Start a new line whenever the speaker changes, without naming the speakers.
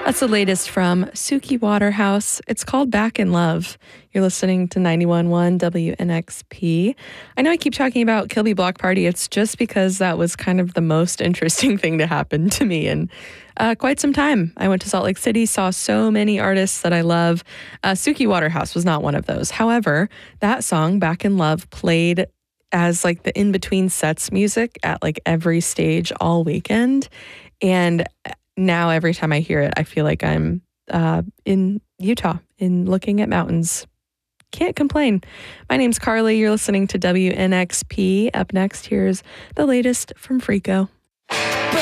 That's the latest from Suki Waterhouse. It's called Back in Love. You're listening to 91.1 WNXP. I know I keep talking about Kilby Block Party. It's just because that was kind of the most interesting thing to happen to me in quite some time. I went to Salt Lake City, saw so many artists that I love. Suki Waterhouse was not one of those. However, that song, Back in Love, played as like the in-between sets music at like every stage all weekend. And now every time I hear it, I feel like I'm in Utah, in looking at mountains. Can't complain. My name's Carly. You're listening to WNXP. Up next, here's the latest from Freako.